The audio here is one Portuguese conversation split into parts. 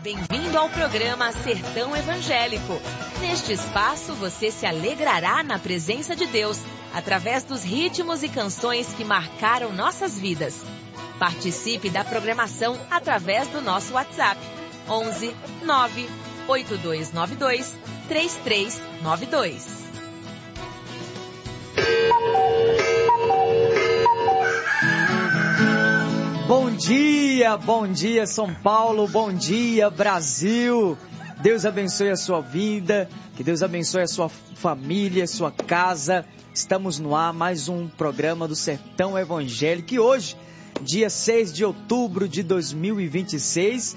Bem-vindo ao programa Sertão Evangélico. Neste espaço você se alegrará na presença de Deus, através dos ritmos e canções que marcaram nossas vidas. Participe da programação através do nosso WhatsApp, 11 9 8292 3392. Bom dia São Paulo, bom dia Brasil. Deus abençoe a sua vida, que Deus abençoe a sua família, a sua casa. Estamos no ar, mais um programa do Sertão Evangélico. E hoje, dia 6 de outubro de 2026,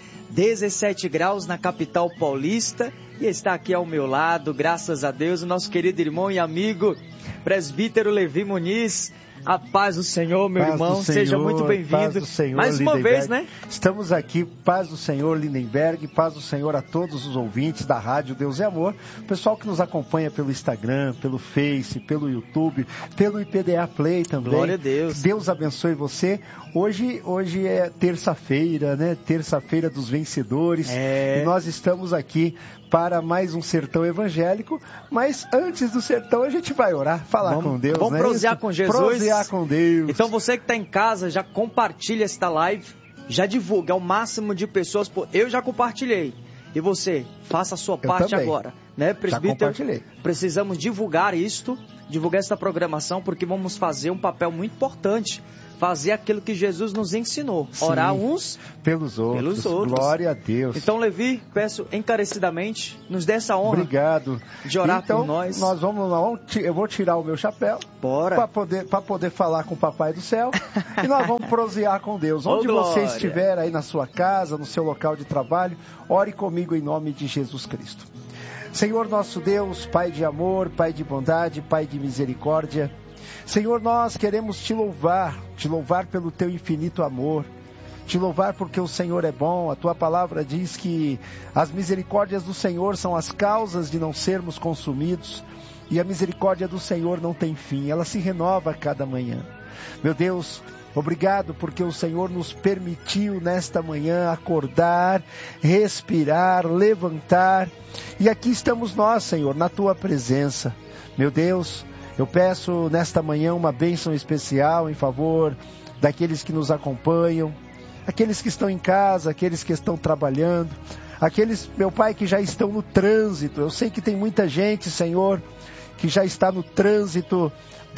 17 graus na capital paulista. E está aqui ao meu lado, graças a Deus, o nosso querido irmão e amigo, presbítero Levi Muniz. A paz do Senhor, meu irmão, seja muito bem-vindo. Mais uma vez, né? Estamos aqui, paz do Senhor, Lindenberg, paz do Senhor a todos os ouvintes da Rádio Deus é Amor, o pessoal que nos acompanha pelo Instagram, pelo Face, pelo YouTube, pelo IPDA Play também. Glória a Deus. Deus abençoe você. Hoje é terça-feira, né? Terça-feira dos vencedores. E nós estamos aqui para mais um Sertão Evangélico, mas antes do Sertão a gente vai orar, falar com Deus. Vamos prosear com Jesus. Prosear com Deus. Então você que está em casa, já compartilha esta live, já divulga ao máximo de pessoas. Eu já compartilhei. E você, faça a sua parte também. Agora. Né, presbítero? Já compartilhei. Precisamos divulgar esta programação, porque vamos fazer um papel muito importante. Fazer aquilo que Jesus nos ensinou. Sim, orar uns pelos outros. Glória a Deus. Então, Levi, peço encarecidamente, nos dê essa honra. Obrigado. De orar por nós. Nós eu vou tirar o meu chapéu. Bora. Para poder falar com o Papai do Céu. E nós vamos prosear com Deus. Onde você estiver aí na sua casa, no seu local de trabalho, ore comigo em nome de Jesus Cristo. Senhor nosso Deus, Pai de amor, Pai de bondade, Pai de misericórdia. Senhor, nós queremos te louvar pelo teu infinito amor, te louvar porque o Senhor é bom. A tua palavra diz que as misericórdias do Senhor são as causas de não sermos consumidos, e a misericórdia do Senhor não tem fim, ela se renova a cada manhã. Meu Deus, obrigado porque o Senhor nos permitiu nesta manhã acordar, respirar, levantar, e aqui estamos nós, Senhor, na tua presença. Meu Deus, eu peço nesta manhã uma bênção especial em favor daqueles que nos acompanham, aqueles que estão em casa, aqueles que estão trabalhando, aqueles, meu Pai, que já estão no trânsito. Eu sei que tem muita gente, Senhor, que já está no trânsito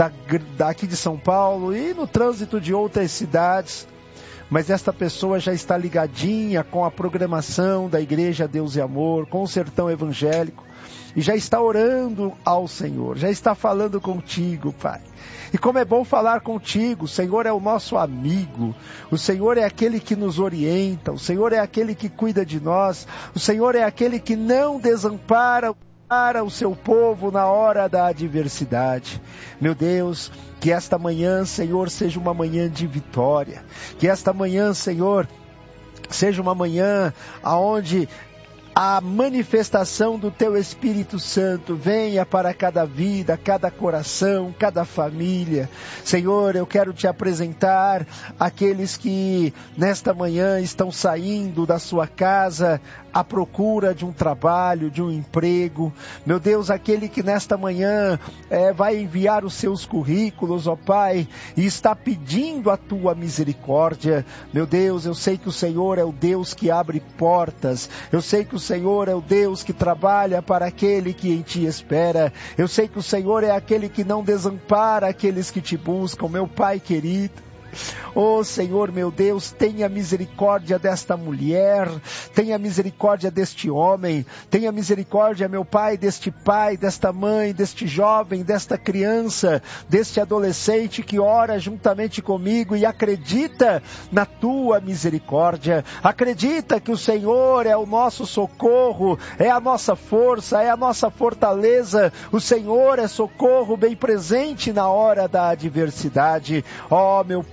daqui de São Paulo e no trânsito de outras cidades, mas esta pessoa já está ligadinha com a programação da Igreja Deus e Amor, com o Sertão Evangélico, e já está orando ao Senhor, já está falando contigo, Pai. E como é bom falar contigo, o Senhor é o nosso amigo, o Senhor é aquele que nos orienta, o Senhor é aquele que cuida de nós, o Senhor é aquele que não desampara para o seu povo na hora da adversidade. Meu Deus, que esta manhã, Senhor, seja uma manhã de vitória, que esta manhã, Senhor, seja uma manhã aonde a manifestação do Teu Espírito Santo venha para cada vida, cada coração, cada família. Senhor, eu quero Te apresentar aqueles que nesta manhã estão saindo da sua casa à procura de um trabalho, de um emprego. Meu Deus, aquele que nesta manhã vai enviar os seus currículos, ó Pai, e está pedindo a Tua misericórdia. Meu Deus, eu sei que o Senhor é o Deus que abre portas. Eu sei que o Senhor é o Deus que trabalha para aquele que em Ti espera. Eu sei que o Senhor é aquele que não desampara aqueles que Te buscam, meu Pai querido. Oh Senhor, meu Deus, tenha misericórdia desta mulher, tenha misericórdia deste homem, tenha misericórdia, meu Pai, deste pai, desta mãe, deste jovem, desta criança, deste adolescente que ora juntamente comigo e acredita na Tua misericórdia, acredita que o Senhor é o nosso socorro, é a nossa força, é a nossa fortaleza, o Senhor é socorro bem presente na hora da adversidade. Oh meu Pai,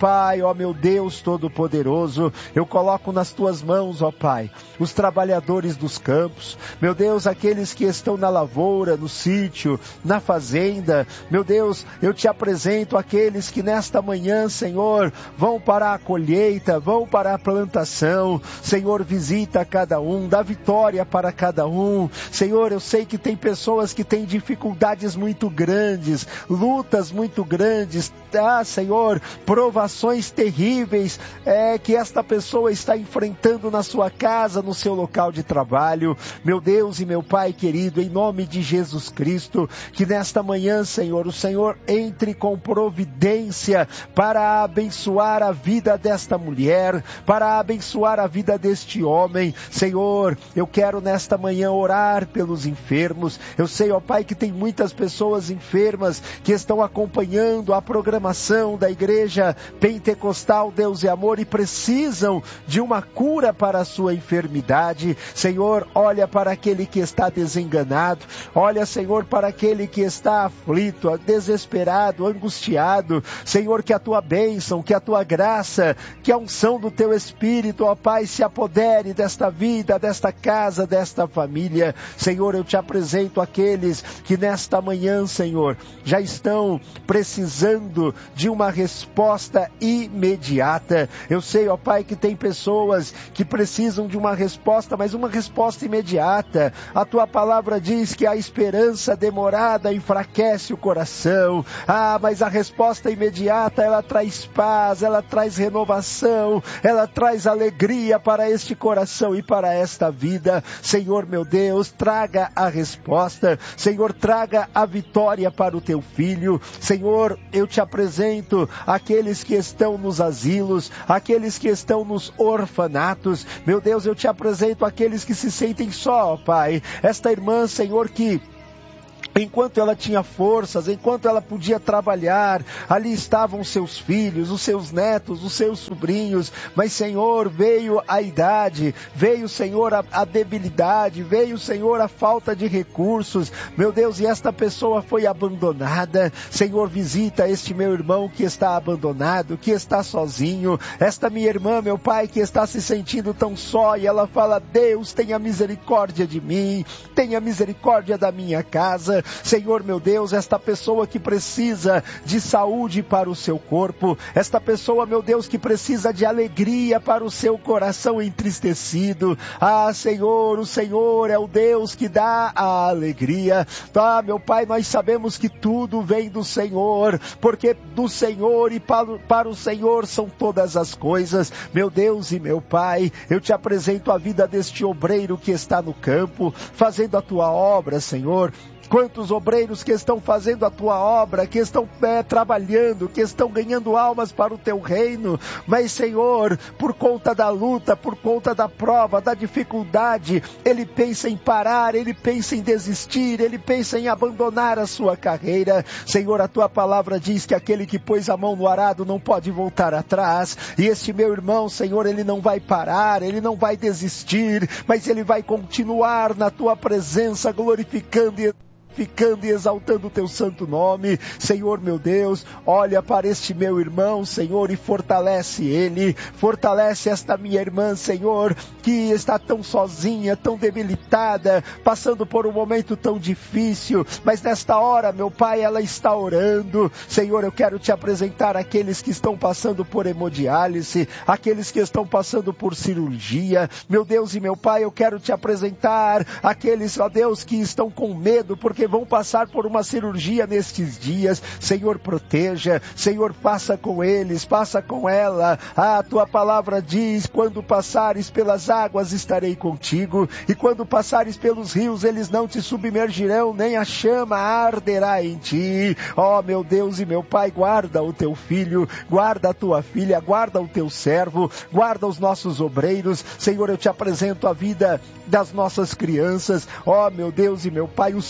Pai, ó meu Deus Todo-Poderoso, eu coloco nas tuas mãos, ó Pai, os trabalhadores dos campos, meu Deus, aqueles que estão na lavoura, no sítio, na fazenda, meu Deus, eu te apresento aqueles que nesta manhã, Senhor, vão para a colheita, vão para a plantação. Senhor, visita cada um, dá vitória para cada um. Senhor, eu sei que tem pessoas que têm dificuldades muito grandes, lutas muito grandes, Senhor, provações terríveis que esta pessoa está enfrentando na sua casa, no seu local de trabalho. Meu Deus e meu Pai querido, em nome de Jesus Cristo, que nesta manhã, Senhor, o Senhor entre com providência para abençoar a vida desta mulher, para abençoar a vida deste homem. Senhor, eu quero nesta manhã orar pelos enfermos. Eu sei, ó Pai, que tem muitas pessoas enfermas que estão acompanhando a programação da Igreja Pentecostal Deus e Amor e precisam de uma cura para a sua enfermidade. Senhor, olha para aquele que está desenganado, olha, Senhor, para aquele que está aflito, desesperado, angustiado. Senhor, que a tua bênção, que a tua graça, que a unção do teu Espírito, ó Pai, se apodere desta vida, desta casa, desta família. Senhor, eu te apresento aqueles que nesta manhã, Senhor, já estão precisando de uma resposta imediata. Eu sei, ó Pai, que tem pessoas que precisam de uma resposta, mas uma resposta imediata. A tua palavra diz que a esperança demorada enfraquece o coração. Mas a resposta imediata, ela traz paz, ela traz renovação, ela traz alegria para este coração e para esta vida. Senhor, meu Deus, traga a resposta. Senhor, traga a vitória para o teu filho. Senhor, eu te apresento aqueles que estão nos asilos, aqueles que estão nos orfanatos. Meu Deus, eu te apresento aqueles que se sentem só, Pai. Esta irmã, Senhor, que enquanto ela tinha forças, enquanto ela podia trabalhar, ali estavam os seus filhos, os seus netos, os seus sobrinhos, mas, Senhor, veio a idade, veio, Senhor, a debilidade, veio, Senhor, a falta de recursos, meu Deus, e esta pessoa foi abandonada. Senhor, visita este meu irmão que está abandonado, que está sozinho, esta minha irmã, meu Pai, que está se sentindo tão só, e ela fala: Deus, tenha misericórdia de mim, tenha misericórdia da minha casa. Senhor, meu Deus, esta pessoa que precisa de saúde para o seu corpo, esta pessoa, meu Deus, que precisa de alegria para o seu coração entristecido. Senhor, o Senhor é o Deus que dá a alegria. Meu Pai, nós sabemos que tudo vem do Senhor, porque do Senhor e para o Senhor são todas as coisas. Meu Deus e meu Pai, eu te apresento a vida deste obreiro que está no campo, fazendo a tua obra, Senhor. Quantos obreiros que estão fazendo a tua obra, que estão trabalhando, que estão ganhando almas para o teu reino, mas, Senhor, por conta da luta, por conta da prova, da dificuldade, ele pensa em parar, ele pensa em desistir, ele pensa em abandonar a sua carreira. Senhor, a tua palavra diz que aquele que pôs a mão no arado não pode voltar atrás, e este meu irmão, Senhor, ele não vai parar, ele não vai desistir, mas ele vai continuar na tua presença, glorificando e exaltando o teu santo nome. Senhor, meu Deus, olha para este meu irmão, Senhor, e fortalece ele, fortalece esta minha irmã, Senhor, que está tão sozinha, tão debilitada, passando por um momento tão difícil, mas nesta hora, meu Pai, ela está orando. Senhor, eu quero te apresentar aqueles que estão passando por hemodiálise, aqueles que estão passando por cirurgia. Meu Deus e meu Pai, eu quero te apresentar aqueles, ó Deus, que estão com medo, porque vão passar por uma cirurgia nestes dias. Senhor, proteja, Senhor, passa com eles, passa com ela. A tua palavra diz: quando passares pelas águas estarei contigo, e quando passares pelos rios eles não te submergirão, nem a chama arderá em ti. Ó meu Deus e meu Pai, guarda o teu filho, guarda a tua filha, guarda o teu servo, guarda os nossos obreiros. Senhor, eu te apresento a vida das nossas crianças. Ó meu Deus e meu Pai, os filhos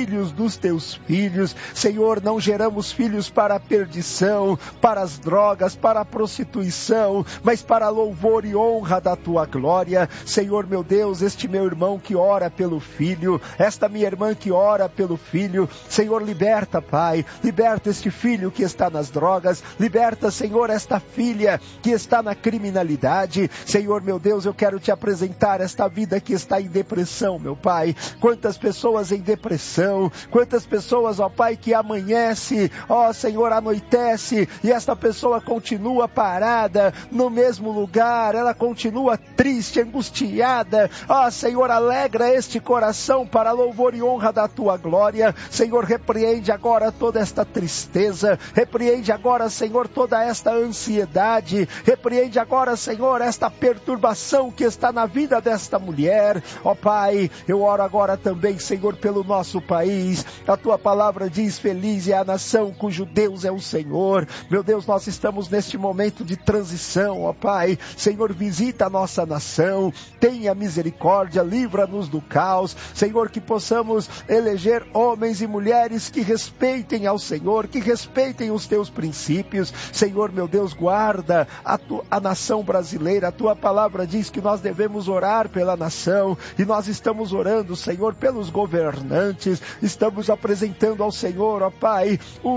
filhos dos teus filhos. Senhor, não geramos filhos para a perdição, para as drogas, para a prostituição, mas para a louvor e honra da tua glória. Senhor meu Deus, este meu irmão que ora pelo filho, esta minha irmã que ora pelo filho, Senhor, liberta, Pai, liberta este filho que está nas drogas, liberta, Senhor, esta filha que está na criminalidade. Senhor meu Deus, eu quero te apresentar esta vida que está em depressão, meu Pai. Quantas pessoas em depressão, quantas pessoas, ó Pai, que amanhece, ó Senhor, anoitece, e esta pessoa continua parada no mesmo lugar, ela continua triste, angustiada. Ó Senhor, alegra este coração para louvor e honra da tua glória. Senhor, repreende agora toda esta tristeza, repreende agora, Senhor, toda esta ansiedade, repreende agora, Senhor, esta perturbação que está na vida desta mulher. Ó Pai, eu oro agora também, Senhor, pelo nosso país. A tua palavra diz: feliz é a nação cujo Deus é o Senhor. Meu Deus, nós estamos neste momento de transição, ó Pai. Senhor, visita a nossa nação, tenha misericórdia, livra-nos do caos. Senhor, que possamos eleger homens e mulheres que respeitem ao Senhor, que respeitem os teus princípios. Senhor, meu Deus, guarda a nação brasileira. A tua palavra diz que nós devemos orar pela nação, e nós estamos orando, Senhor, pelos governantes. Estamos apresentando ao Senhor, ó Pai,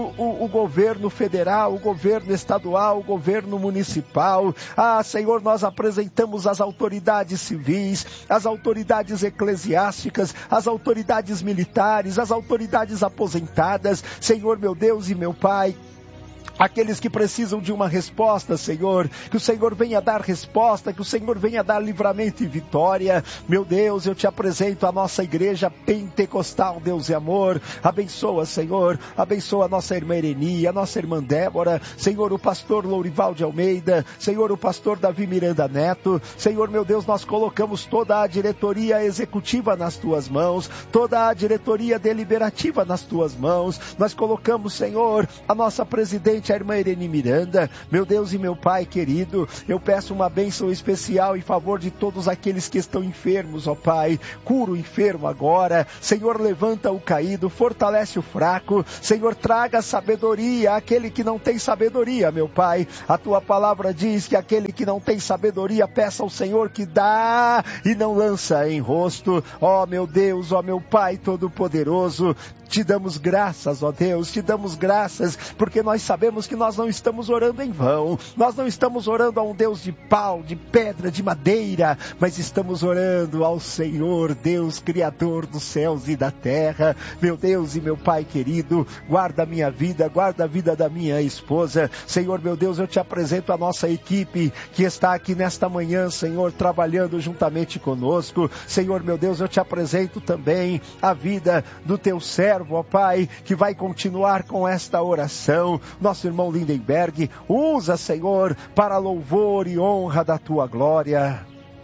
o governo federal, o governo estadual, o governo municipal. Senhor, nós apresentamos as autoridades civis, as autoridades eclesiásticas, as autoridades militares, as autoridades aposentadas. Senhor, meu Deus e meu Pai, aqueles que precisam de uma resposta, Senhor, que o Senhor venha dar resposta, que o Senhor venha dar livramento e vitória. Meu Deus, eu te apresento a nossa igreja pentecostal, Deus e amor. Abençoa, Senhor, abençoa a nossa irmã Ereni, a nossa irmã Débora, Senhor, o pastor Lourival de Almeida, Senhor, o pastor Davi Miranda Neto. Senhor, meu Deus, nós colocamos toda a diretoria executiva nas tuas mãos, toda a diretoria deliberativa nas tuas mãos. Nós colocamos, Senhor, a nossa presidente, a irmã Irene Miranda. Meu Deus e meu Pai querido, eu peço uma bênção especial em favor de todos aqueles que estão enfermos, ó Pai. Cura o enfermo agora. Senhor, levanta o caído, fortalece o fraco. Senhor, traga sabedoria àquele que não tem sabedoria, meu Pai. A tua palavra diz que aquele que não tem sabedoria, peça ao Senhor que dá e não lança em rosto. Ó meu Deus, ó meu Pai Todo-Poderoso, te damos graças, ó Deus, te damos graças, porque nós sabemos que nós não estamos orando em vão. Nós não estamos orando a um Deus de pau, de pedra, de madeira, mas estamos orando ao Senhor, Deus Criador dos céus e da terra. Meu Deus e meu Pai querido, guarda a minha vida, guarda a vida da minha esposa. Senhor, meu Deus, eu te apresento a nossa equipe que está aqui nesta manhã, Senhor, trabalhando juntamente conosco. Senhor, meu Deus, eu te apresento também a vida do teu servo, ó Pai, que vai continuar com esta oração. Nosso irmão Lindenberg, usa, Senhor, para louvor e honra da tua glória.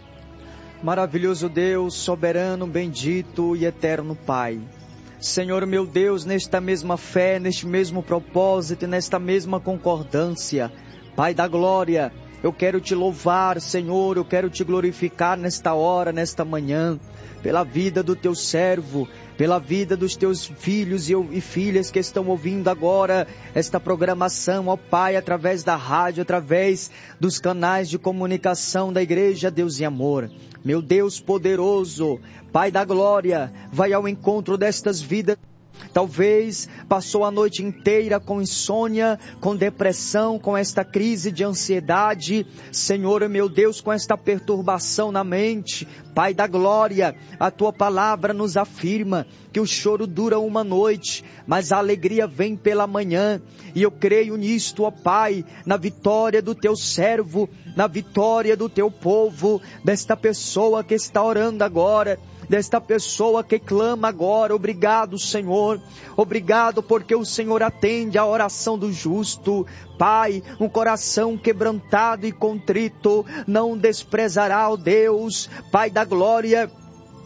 Maravilhoso Deus, soberano, bendito e eterno Pai. Senhor, meu Deus, nesta mesma fé, neste mesmo propósito e nesta mesma concordância, Pai da glória, eu quero te louvar, Senhor, eu quero te glorificar nesta hora, nesta manhã, pela vida do teu servo, pela vida dos teus filhos e filhas que estão ouvindo agora esta programação, ó Pai, através da rádio, através dos canais de comunicação da Igreja Deus e Amor. Meu Deus poderoso, Pai da glória, vai ao encontro destas vidas. Talvez passou a noite inteira com insônia, com depressão, com esta crise de ansiedade. Senhor, meu Deus, com esta perturbação na mente. Pai da glória, a tua palavra nos afirma que o choro dura uma noite, mas a alegria vem pela manhã. E eu creio nisto, ó Pai, na vitória do teu servo, na vitória do teu povo, desta pessoa que está orando agora, desta pessoa que clama agora. Obrigado, Senhor. Obrigado porque o Senhor atende a oração do justo. Pai, um coração quebrantado e contrito não desprezará, ó Deus. Pai da glória,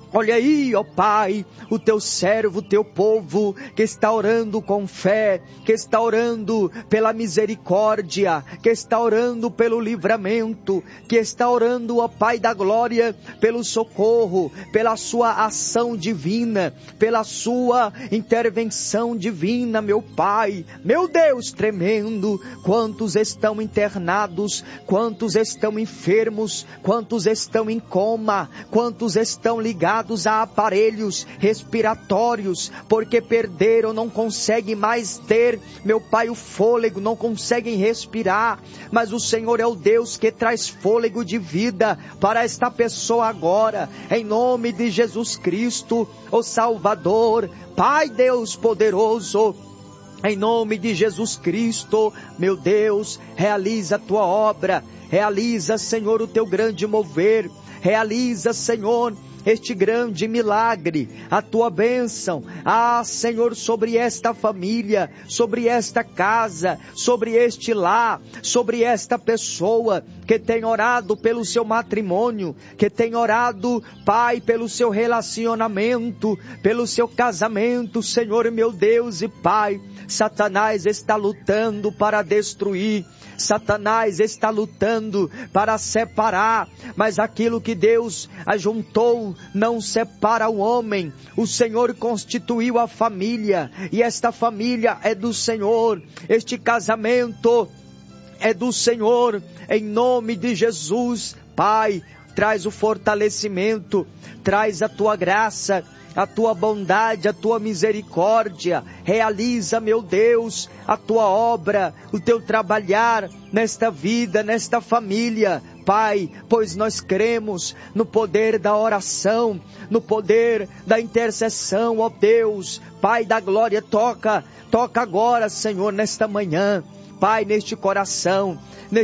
Olha aí, ó Pai, o teu servo, o teu povo, que está orando com fé, que está orando pela misericórdia, que está orando pelo livramento, que está orando, ó Pai da glória, pelo socorro, pela sua ação divina, pela sua intervenção divina, meu Pai. Meu Deus tremendo, quantos estão internados, quantos estão enfermos, quantos estão em coma, quantos estão ligados a aparelhos respiratórios, porque perderam, não conseguem mais ter, meu Pai, o fôlego, não conseguem respirar, mas o Senhor é o Deus que traz fôlego de vida para esta pessoa agora, em nome de Jesus Cristo, o Salvador. Pai Deus poderoso, em nome de Jesus Cristo, meu Deus, realiza a tua obra, realiza, Senhor, o teu grande mover, realiza, Senhor, este grande milagre, a tua bênção, Senhor, sobre esta família, sobre esta casa, sobre este lar, sobre esta pessoa que tem orado pelo seu matrimônio, que tem orado, Pai, pelo seu relacionamento, pelo seu casamento, Senhor, meu Deus e Pai. Satanás está lutando para destruir, Satanás está lutando para separar, mas aquilo que Deus ajuntou não separa o homem. O Senhor constituiu a família, e esta família é do Senhor, este casamento é do Senhor, em nome de Jesus. Pai, traz o fortalecimento, traz a tua graça, a tua bondade, a tua misericórdia, realiza, meu Deus, a tua obra, o teu trabalhar nesta vida, nesta família, Pai, pois nós cremos no poder da oração, no poder da intercessão, ó Deus. Pai da glória, toca agora, Senhor, nesta manhã, Pai, neste coração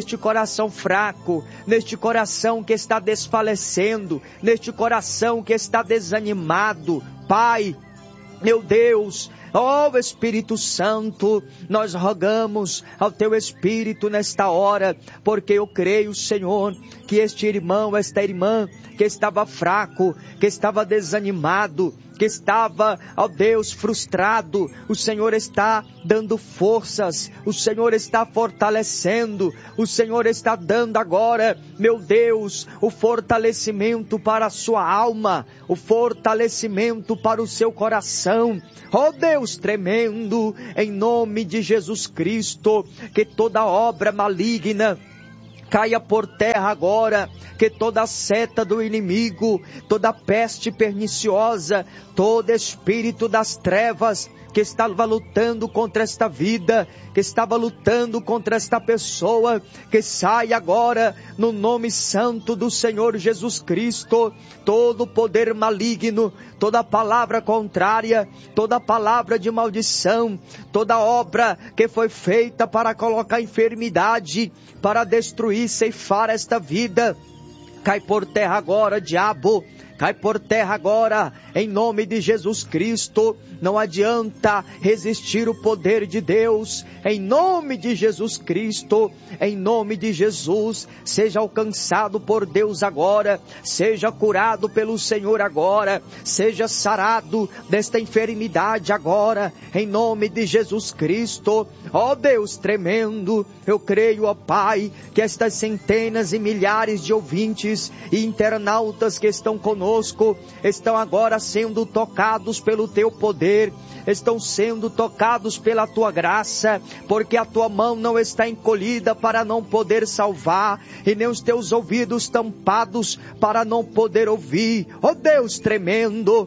fraco, neste coração que está desfalecendo, neste coração que está desanimado, Pai, meu Deus, ó Espírito Santo, nós rogamos ao teu Espírito nesta hora, porque eu creio, Senhor, que este irmão, esta irmã, que estava fraco, que estava desanimado, que estava, ó Deus, frustrado, o Senhor está dando forças, o Senhor está fortalecendo, o Senhor está dando agora, meu Deus, o fortalecimento para a sua alma, o fortalecimento para o seu coração, ó Deus tremendo, em nome de Jesus Cristo, que toda obra maligna caia por terra agora, que toda seta do inimigo, toda peste perniciosa, todo espírito das trevas que estava lutando contra esta vida, que estava lutando contra esta pessoa, que sai agora no nome santo do Senhor Jesus Cristo, todo poder maligno, toda palavra contrária, toda palavra de maldição, toda obra que foi feita para colocar enfermidade, para destruir, ceifar esta vida, cai por terra agora, diabo, cai por terra agora, em nome de Jesus Cristo. Não adianta resistir o poder de Deus, em nome de Jesus Cristo, em nome de Jesus, seja alcançado por Deus agora, seja curado pelo Senhor agora, seja sarado desta enfermidade agora, em nome de Jesus Cristo. Ó Deus tremendo, eu creio, ó Pai, que estas centenas e milhares de ouvintes e internautas que estão conosco, estão agora sendo tocados pelo teu poder, estão sendo tocados pela tua graça, porque a tua mão não está encolhida para não poder salvar, e nem os teus ouvidos tampados para não poder ouvir. Ó Deus tremendo,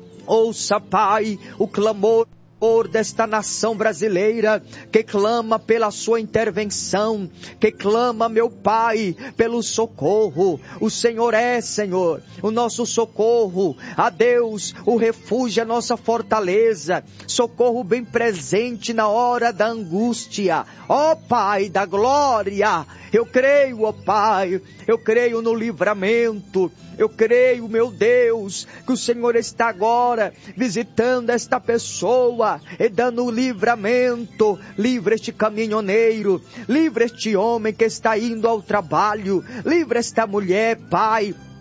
ouça, Pai, o clamor desta nação brasileira, que clama pela sua intervenção, que clama, meu Pai, pelo socorro. O Senhor é, Senhor, o nosso socorro, a Deus, o refúgio, a nossa fortaleza, socorro bem presente na hora da angústia. Ó Pai da glória, eu creio, ó Pai, eu creio no livramento, eu creio, meu Deus, que o Senhor está agora visitando esta pessoa e dando livramento. Livra este caminhoneiro, livra este homem que está indo ao trabalho, livra esta mulher, Pai,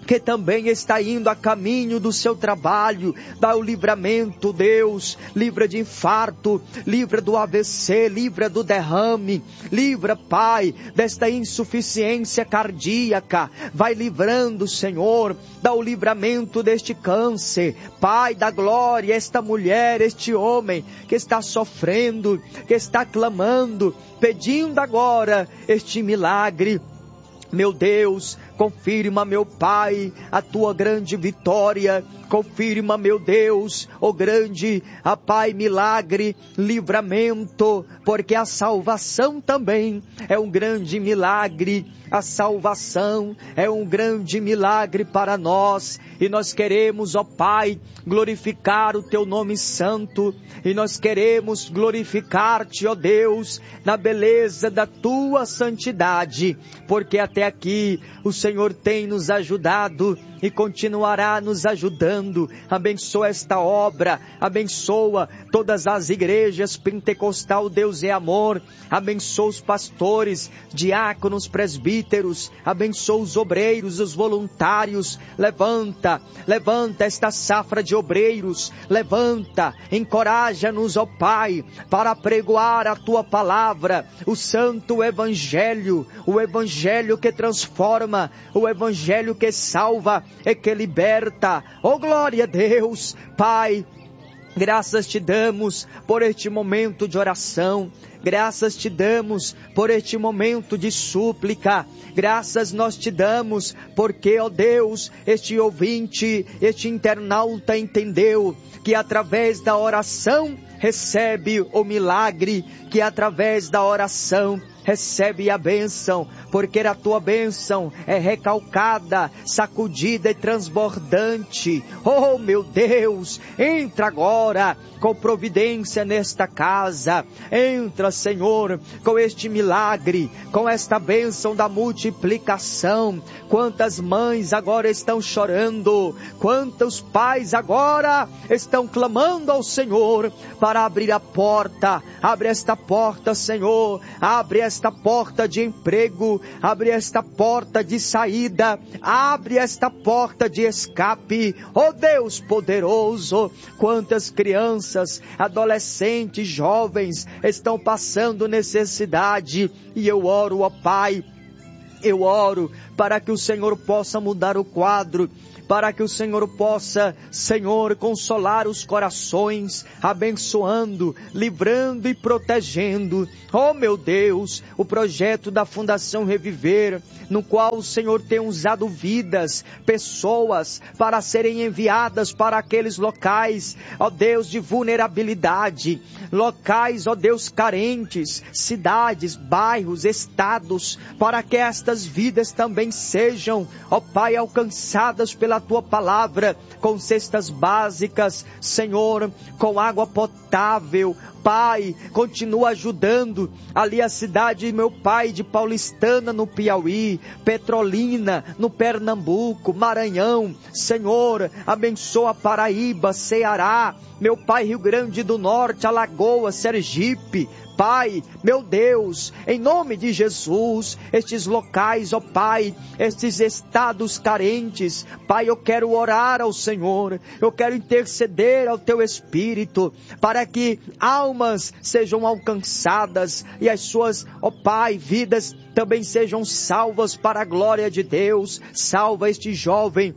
que também está indo a caminho do seu trabalho, dá o livramento, Deus, livra de infarto, livra do AVC, livra do derrame, livra, Pai, desta insuficiência cardíaca, vai livrando, Senhor, dá o livramento deste câncer, Pai da glória, esta mulher, este homem que está sofrendo, que está clamando, pedindo agora este milagre. Meu Deus, confirma, meu Pai, a tua grande vitória. Confirma, meu Deus, o grande, Pai, milagre, livramento, porque a salvação também é um grande milagre. A salvação é um grande milagre para nós. E nós queremos, ó Pai, glorificar o teu nome santo. E nós queremos glorificar-te, ó Deus, na beleza da tua santidade. Porque até aqui o Senhor tem nos ajudado e continuará nos ajudando. Abençoa esta obra, abençoa todas as igrejas pentecostal Deus é Amor, abençoa os pastores, diáconos, presbíteros, abençoa os obreiros, os voluntários. Levanta esta safra de obreiros, levanta, encoraja-nos, ó Pai, para pregoar a tua palavra, o santo evangelho, o evangelho que transforma, o evangelho que salva e que liberta. Oh, glória a Deus, Pai, graças te damos por este momento de oração. Graças te damos por este momento de súplica. Graças nós te damos porque, ó Deus, este ouvinte, este internauta entendeu que através da oração recebe o milagre, que através da oração recebe a bênção, porque a tua bênção é recalcada, sacudida e transbordante. Oh, meu Deus, entra agora com providência nesta casa. Entra, Senhor, com este milagre, com esta bênção da multiplicação. Quantas mães agora estão chorando, quantos pais agora estão clamando ao Senhor para abrir a porta. Abre esta porta, Senhor, abre esta porta de emprego, abre esta porta de saída, abre esta porta de escape. Oh Deus poderoso, quantas crianças, adolescentes, jovens estão passando necessidade, e eu oro, ó Pai, eu oro para que o Senhor possa mudar o quadro, para que o Senhor possa, Senhor, consolar os corações, abençoando, livrando e protegendo. Oh, meu Deus, o projeto da Fundação Reviver, no qual o Senhor tem usado vidas, pessoas, para serem enviadas para aqueles locais, ó Deus, de vulnerabilidade, locais, ó Deus, carentes, cidades, bairros, estados, para que estas vidas também sejam, ó Pai, alcançadas pela tua palavra, com cestas básicas, Senhor, com água potável. Pai, continua ajudando ali a cidade, meu Pai, de Paulistana no Piauí, Petrolina no Pernambuco, Maranhão. Senhor, abençoa Paraíba, Ceará, meu Pai, Rio Grande do Norte, Alagoas, Sergipe. Pai, meu Deus, em nome de Jesus, estes locais, ó Pai, estes estados carentes, Pai, eu quero orar ao Senhor, eu quero interceder ao Teu Espírito, para que almas sejam alcançadas e as suas, ó Pai, vidas também sejam salvas para a glória de Deus. Salva este jovem,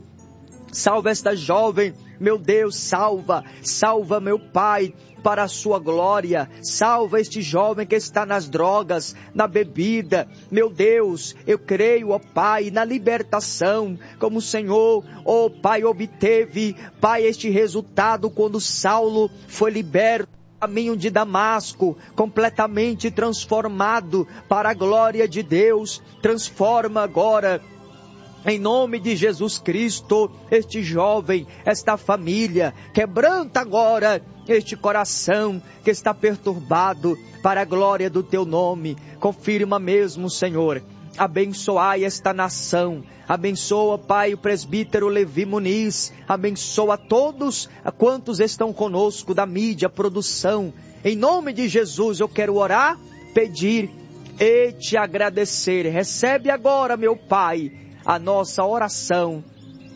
salva esta jovem, meu Deus, salva, meu Pai, para a sua glória. Salva este jovem que está nas drogas, na bebida. Meu Deus, eu creio, ó Pai, na libertação, como o Senhor, ó Pai, obteve, Pai, este resultado quando Saulo foi liberto. Caminho de Damasco, completamente transformado para a glória de Deus. Transforma agora, em nome de Jesus Cristo, este jovem, esta família. Quebranta agora este coração que está perturbado para a glória do Teu nome. Confirma mesmo, Senhor. Abençoai esta nação. Abençoa, Pai, o presbítero Levi Muniz. Abençoa todos quantos estão conosco da mídia, produção. Em nome de Jesus eu quero orar, pedir e Te agradecer. Recebe agora, meu Pai, a nossa oração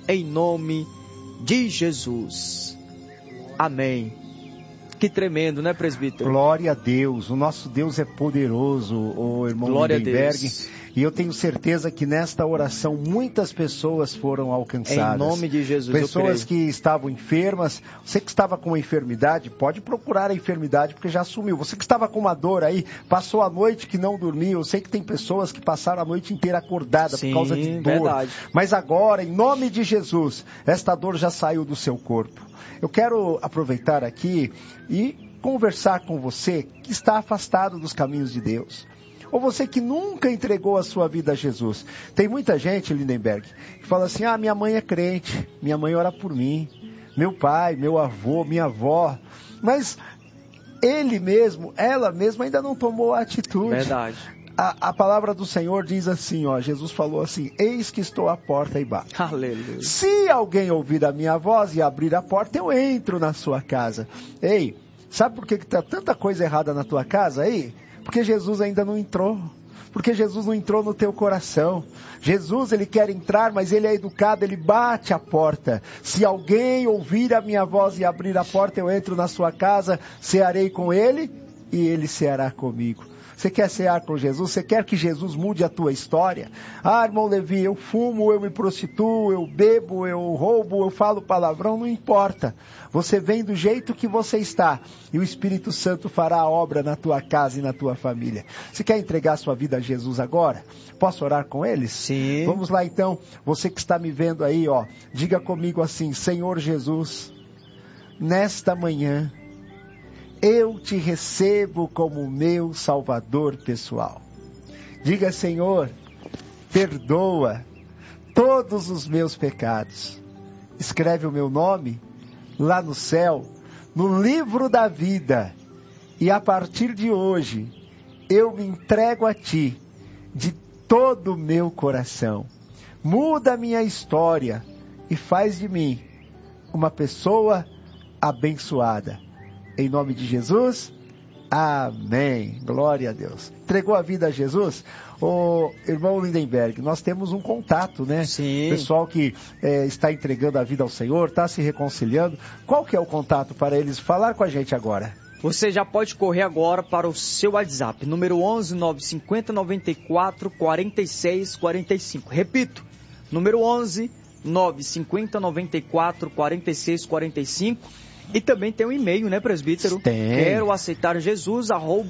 em nome de Jesus. Amém. Que tremendo, né, presbítero? Glória a Deus. O nosso Deus é poderoso, o irmão Glória Lindenberg. a Deus. E eu tenho certeza que nesta oração muitas pessoas foram alcançadas. Em nome de Jesus, pessoas que estavam enfermas. Você que estava com uma enfermidade, pode procurar a enfermidade, porque já sumiu. Você que estava com uma dor aí, passou a noite que não dormiu. Eu sei que tem pessoas que passaram a noite inteira acordada por causa de dor. Verdade. Mas agora, em nome de Jesus, esta dor já saiu do seu corpo. Eu quero aproveitar aqui e conversar com você que está afastado dos caminhos de Deus. Ou você que nunca entregou a sua vida a Jesus. Tem muita gente, Lindenberg, que fala assim, minha mãe é crente, minha mãe ora por mim, meu pai, meu avô, minha avó. Mas ele mesmo, ela mesma ainda não tomou a atitude. Verdade. A palavra do Senhor diz assim, Jesus falou assim, eis que estou à porta e bato. Aleluia. Se alguém ouvir a minha voz e abrir a porta, eu entro na sua casa. Ei, sabe por que está tanta coisa errada na tua casa aí? Porque Jesus ainda não entrou. Porque Jesus não entrou no teu coração. Jesus, ele quer entrar, mas ele é educado, ele bate a porta. Se alguém ouvir a minha voz e abrir a porta, eu entro na sua casa, cearei com ele e ele ceará comigo. Você quer cear com Jesus? Você quer que Jesus mude a tua história? Irmão Levi, eu fumo, eu me prostituo, eu bebo, eu roubo, eu falo palavrão, não importa. Você vem do jeito que você está e o Espírito Santo fará a obra na tua casa e na tua família. Você quer entregar sua vida a Jesus agora? Posso orar com eles? Sim. Vamos lá então, você que está me vendo aí, diga comigo assim, Senhor Jesus, nesta manhã, eu te recebo como meu Salvador pessoal. Diga, Senhor, perdoa todos os meus pecados. Escreve o meu nome lá no céu, no livro da vida. E a partir de hoje, eu me entrego a Ti de todo o meu coração. Muda a minha história e faz de mim uma pessoa abençoada. Em nome de Jesus, amém. Glória a Deus. Entregou a vida a Jesus? Ô, irmão Lindenberg, nós temos um contato, né? Sim. Pessoal que está entregando a vida ao Senhor, está se reconciliando. Qual que é o contato para eles falar com a gente agora? Você já pode correr agora para o seu WhatsApp, número 11 950 94 46 45. Repito, número 11 950 94 46 45. E também tem um e-mail, né, presbítero? Tem. Quero aceitar Jesus,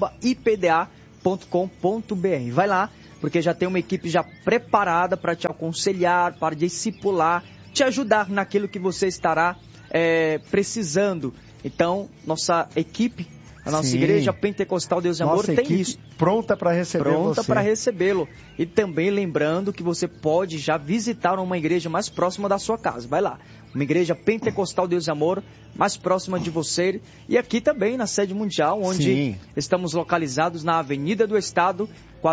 @ipda.com.br. Vai lá, porque já tem uma equipe já preparada para te aconselhar, para discipular, te ajudar naquilo que você estará precisando. Então, nossa equipe, a nossa Sim. Igreja Pentecostal Deus e Amor Nossa tem equipe isso. Pronta para receber Pronta você. para recebê-lo. E também lembrando que você pode já visitar uma igreja mais próxima da sua casa. Vai lá. Uma igreja Pentecostal Deus e Amor mais próxima de você. E aqui também na sede mundial, onde Sim. estamos localizados na Avenida do Estado,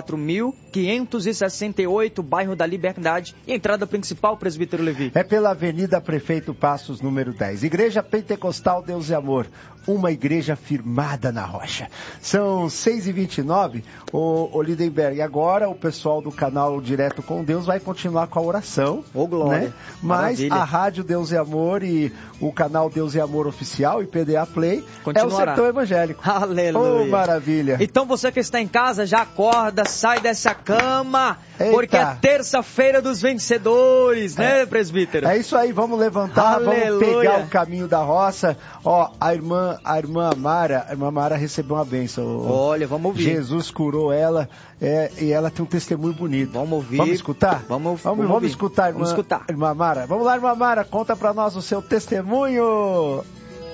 4.568, bairro da Liberdade. E entrada principal, presbítero Levi? É pela Avenida Prefeito Passos, número 10. Igreja Pentecostal Deus e Amor. Uma igreja firmada na rocha. São 6h29. Ô Lindenberg, agora o pessoal do canal Direto com Deus vai continuar com a oração. Ô, glória. Né? Mas Maravilha. a Rádio Deus e Amor e o canal Deus e Amor Oficial e PDA Play Continuará. é o Sertão Evangélico. Aleluia. Oh, maravilha. Então você que está em casa, já acorda, sai dessa cama, Eita. porque é terça-feira dos vencedores, né, presbítero? É isso aí, vamos levantar, Aleluia. vamos pegar o caminho da roça. A irmã Amara recebeu uma bênção. Olha, vamos ouvir. Jesus curou ela e ela tem um testemunho bonito. Vamos ouvir. Vamos escutar? Vamos Vamos escutar, irmã, Vamos escutar. Irmã Amara. Vamos lá, irmã Amara, conta pra nós o seu testemunho.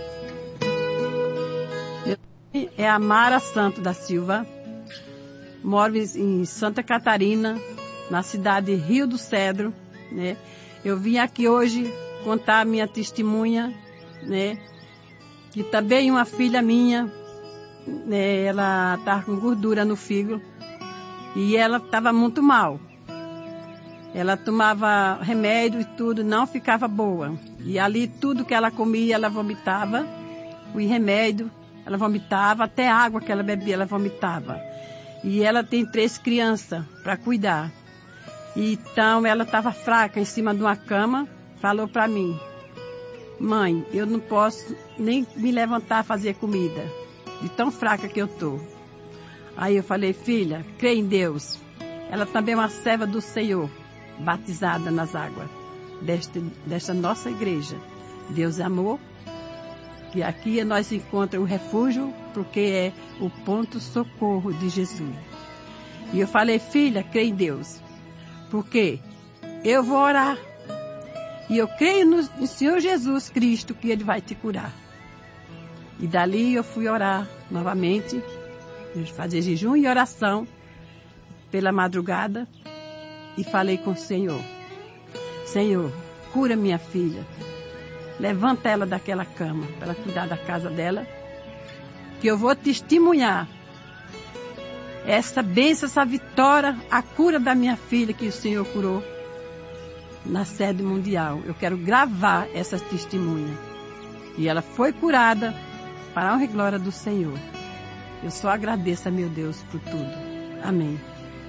É a Mara Santo da Silva, moro em Santa Catarina, na cidade de Rio do Cedro, né? Eu vim aqui hoje contar a minha testemunha, né? Que também uma filha minha, né? Ela estava com gordura no fígado e ela estava muito mal. Ela tomava remédio e tudo, não ficava boa. E ali tudo que ela comia, ela vomitava, o remédio, ela vomitava, até água que ela bebia, ela vomitava. E ela tem 3 crianças para cuidar. Então ela estava fraca em cima de uma cama falou para mim: mãe, eu não posso nem me levantar a fazer comida, de tão fraca que eu tô. Aí eu falei: filha, crê em Deus. Ela também é uma serva do Senhor, batizada nas águas desta nossa igreja. Deus é amor, que aqui nós encontramos o refúgio, porque é o ponto socorro de Jesus. E eu falei: filha, crê em Deus, porque eu vou orar. E eu creio no Senhor Jesus Cristo, que Ele vai te curar. E dali eu fui orar novamente, fazer jejum e oração pela madrugada, e falei com o Senhor: Senhor, cura minha filha, levanta ela daquela cama, para ela cuidar da casa dela, que eu vou testemunhar essa bênção, essa vitória, a cura da minha filha que o Senhor curou na sede mundial. Eu quero gravar essa testemunha. E ela foi curada para a honra e glória do Senhor. Eu só agradeço a meu Deus por tudo. Amém.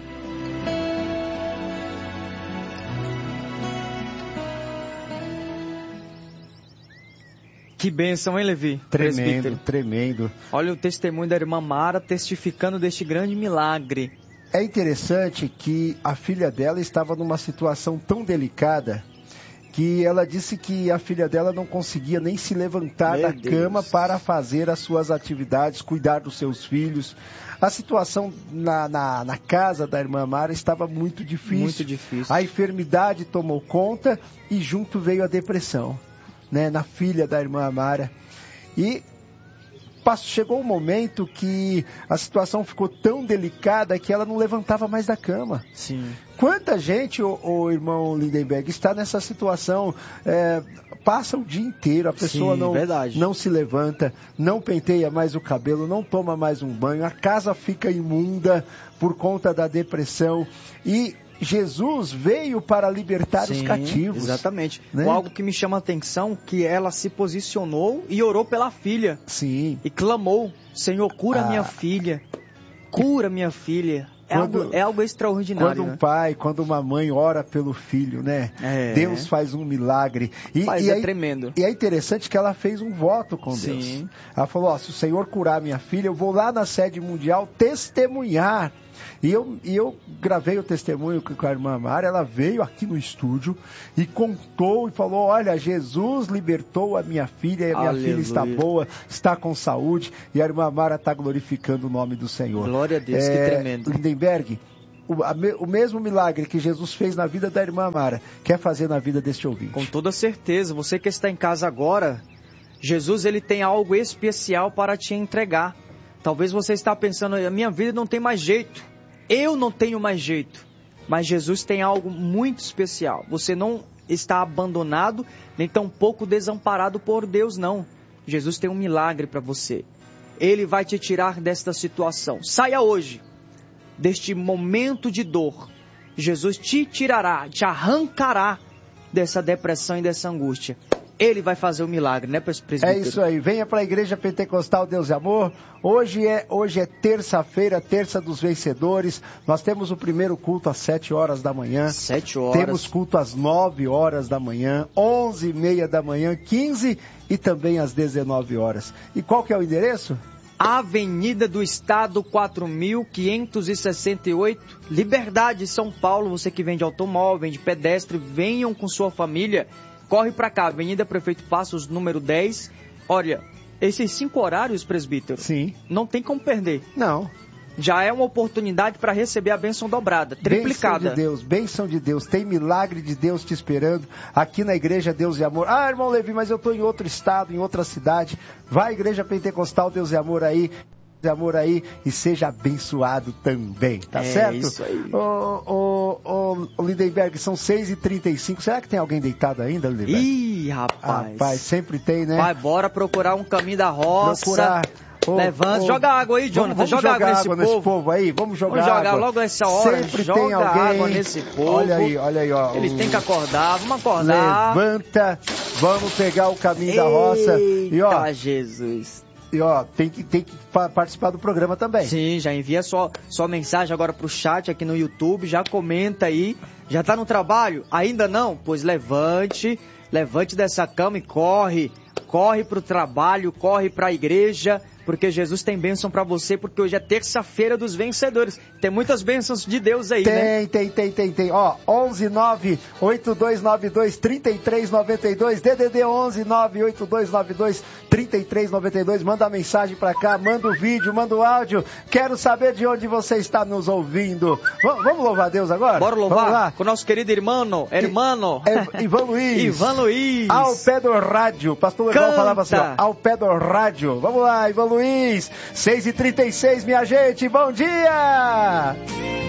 Que bênção, hein, Levi? Tremendo, Presbítero. tremendo. Olha o testemunho da irmã Mara testificando deste grande milagre. É interessante que a filha dela estava numa situação tão delicada que ela disse que a filha dela não conseguia nem se levantar da cama para fazer as suas atividades, cuidar dos seus filhos. A situação na casa da irmã Mara estava muito difícil. Muito difícil. A enfermidade tomou conta e junto veio a depressão, né, na filha da irmã Mara. E chegou um momento que a situação ficou tão delicada que ela não levantava mais da cama. Sim. Quanta gente, o irmão Lindenberg, está nessa situação, passa o dia inteiro, a pessoa não se levanta, não penteia mais o cabelo, não toma mais um banho, a casa fica imunda por conta da depressão. E Jesus veio para libertar os cativos. Exatamente. Né? Algo que me chama a atenção, que ela se posicionou e orou pela filha. Sim. E clamou: Senhor, cura minha filha. Cura minha filha. É algo extraordinário. Quando um pai, quando uma mãe ora pelo filho, né? Deus faz um milagre. É tremendo. E é interessante que ela fez um voto com Deus. Ela falou: se o Senhor curar minha filha, eu vou lá na sede mundial testemunhar. E eu gravei o testemunho com a irmã Mara. Ela veio aqui no estúdio e contou e falou: olha, Jesus libertou a minha filha e a minha filha está boa, está com saúde, e a irmã Mara está glorificando o nome do Senhor. Glória a Deus, que tremendo. Lindenberg, o mesmo milagre que Jesus fez na vida da irmã Mara, quer fazer na vida deste ouvinte. Com toda certeza. Você que está em casa agora, Jesus, ele tem algo especial para te entregar. Talvez você está pensando: a minha vida não tem mais jeito, eu não tenho mais jeito. Mas Jesus tem algo muito especial. Você não está abandonado, nem tampouco desamparado por Deus, não. Jesus tem um milagre para você. Ele vai te tirar desta situação. Saia hoje deste momento de dor. Jesus te tirará, te arrancará dessa depressão e dessa angústia. Ele vai fazer o milagre, né, presbítero? É isso aí. Venha para a Igreja Pentecostal Deus e Amor. Hoje é terça-feira, terça dos vencedores. Nós temos o primeiro culto às 7 horas da manhã. 7 horas. Temos culto às 9 horas da manhã, 11h30 da manhã, 15 e também às 19 horas. E qual que é o endereço? Avenida do Estado 4568, Liberdade, São Paulo. Você que vende automóvel, vende pedestre, venham com sua família. Corre para cá, Avenida Prefeito Passos, número 10. Olha, esses 5 horários, presbítero, sim, não tem como perder. Não. Já é uma oportunidade para receber a bênção dobrada, triplicada. Bênção de Deus. Tem milagre de Deus te esperando aqui na Igreja Deus e Amor. Ah, irmão Levi, mas eu estou em outro estado, em outra cidade. Vai à Igreja Pentecostal Deus e Amor aí. E seja abençoado também, tá certo? É isso aí. Ô Lindenberg, são 6h35. Será que tem alguém deitado ainda, Lindenberg? Ih, rapaz. Rapaz, sempre tem, né? Vai, bora procurar um caminho da roça. Levanta, joga água aí, Jonathan. Vamos joga água nesse povo aí. Vamos jogar água. Logo essa hora. Sempre joga tem alguém. Água nesse povo. Olha aí, ó. Eles têm que acordar. Vamos acordar. Levanta. Vamos pegar o caminho da roça. E ó, Jesus. E ó, tem que participar do programa também. Sim, já envia sua mensagem agora pro chat aqui no YouTube, já comenta aí. Já tá no trabalho? Ainda não? Pois levante, levante dessa cama e corre para o trabalho, corre para a igreja, porque Jesus tem bênção para você, porque hoje é terça-feira dos vencedores. Tem muitas bênçãos de Deus aí, né? Tem. Ó, 11982923392, DDD 11982923392. Manda a mensagem para cá, manda o vídeo, manda o áudio. Quero saber de onde você está nos ouvindo. Vamos louvar a Deus agora? Bora louvar com o nosso querido irmão. Ivan Luiz. Ivan Luiz. Ao pé do rádio. Pastor Leão falava assim, ó, ao pé do rádio. Vamos lá, Ivan Luiz. 6h36, minha gente. Bom dia!